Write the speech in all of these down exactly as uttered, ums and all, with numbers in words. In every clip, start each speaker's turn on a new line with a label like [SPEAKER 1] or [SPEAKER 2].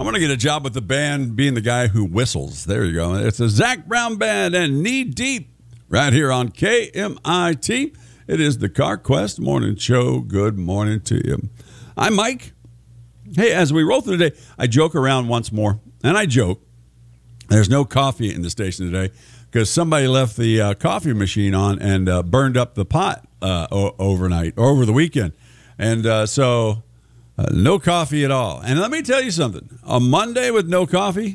[SPEAKER 1] I'm going to get a job with the band being the guy who whistles. There you go. It's the Zac Brown Band and Knee Deep right here on K M I T. It is the CarQuest Morning Show. Good morning to you. I'm Mike. Hey, as we roll through the day, I joke around once more, and I joke. There's no coffee in the station today because somebody left the uh, coffee machine on and uh, burned up the pot uh, o- overnight or over the weekend. And uh, so... Uh, no coffee at all. And let me tell you something. A Monday with no coffee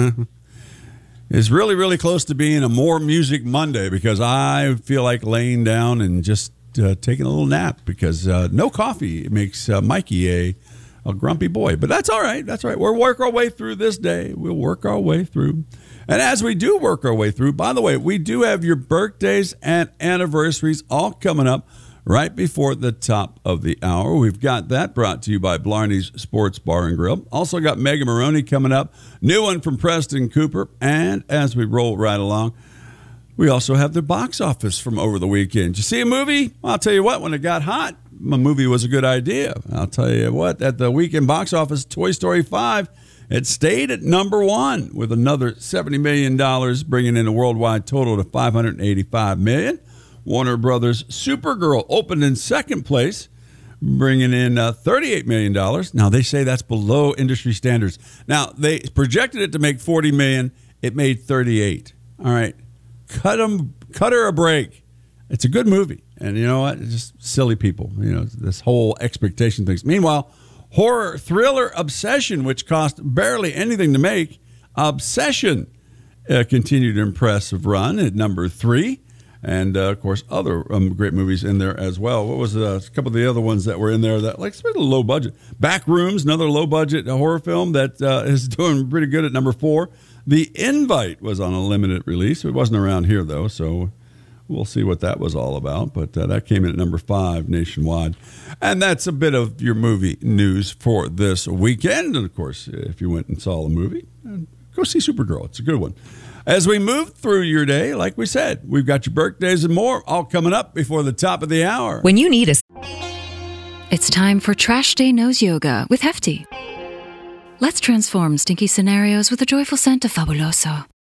[SPEAKER 1] is really, really close to being a more music Monday because I feel like laying down and just uh, taking a little nap because uh, no coffee makes uh, Mikey a, a grumpy boy. But that's all right. That's all right. We'll work our way through this day. We'll work our way through. And as we do work our way through, by the way, we do have your birthdays and anniversaries all coming up right before the top of the hour. We've got that brought to you by Blarney's Sports Bar and Grill. Also got Megan Maroney coming up. New one from Preston Cooper. And as we roll right along, we also have the box office from over the weekend. Did you see a movie? Well, I'll tell you what, when it got hot, a movie was a good idea. I'll tell you what, at the weekend box office, Toy Story five, it stayed at number one with another seventy million dollars, bringing in a worldwide total to five hundred eighty-five million dollars. Warner Brothers' Supergirl opened in second place, bringing in uh, thirty-eight million dollars. Now, they say that's below industry standards. Now, they projected it to make forty million dollars. It made thirty-eight. All right. Cut them, cut her a break. It's a good movie. And you know what? It's just silly people. You know, this whole expectation thing. Meanwhile, horror thriller Obsession, which cost barely anything to make, Obsession uh, continued an impressive run at number three. And, uh, of course, other um, great movies in there as well. What was uh, a couple of the other ones that were in there that, like, sort of low budget? Backrooms, another low-budget horror film that uh, is doing pretty good at number four. The Invite was on a limited release. It wasn't around here, though, so we'll see what that was all about. But uh, that came in at number five nationwide. And that's a bit of your movie news for this weekend. And, of course, if you went and saw the movie, go see Supergirl. It's a good one. As we move through your day, like we said, we've got your birthdays and more all coming up before the top of the hour.
[SPEAKER 2] When you need a... It's time for Trash Day Nose Yoga with Hefty. Let's transform stinky scenarios with a joyful scent of Fabuloso.